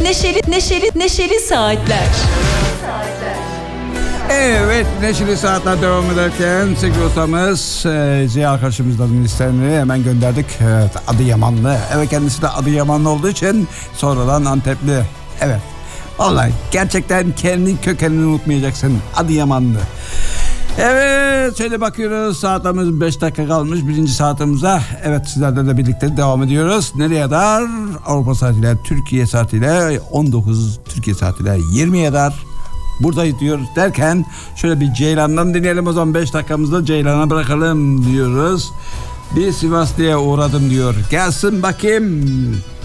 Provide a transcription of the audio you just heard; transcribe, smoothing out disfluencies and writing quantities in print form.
Neşeli Saatler. Evet, Neşeli Saatler devam ederken sevgili ustamız Ziya arkadaşımızdan listelerini hemen gönderdik. Evet, Adıyamanlı. Evet, kendisi de Adıyamanlı olduğu için sonradan Antepli. Evet, vallahi gerçekten kendi kökenini unutmayacaksın, Adıyamanlı. Evet, şöyle bakıyoruz, saatimiz 5 dakika kalmış birinci saatimize. Evet, sizlerle de birlikte devam ediyoruz. Nereye kadar? Avrupa saatiyle, Türkiye saatiyle 19, Türkiye saatiyle 20'ye kadar buradayız diyoruz derken şöyle bir Ceylan'dan dinleyelim o zaman. 5 dakikamızda Ceylan'a bırakalım diyoruz. Bir Sivaslı'ya uğradım diyor. Gelsin bakayım.